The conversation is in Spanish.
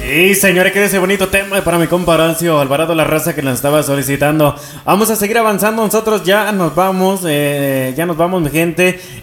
Sí, señores, que ese bonito tema para mi compa Horacio Alvarado, la raza que nos estaba solicitando. Vamos a seguir avanzando, nosotros ya nos vamos, mi gente.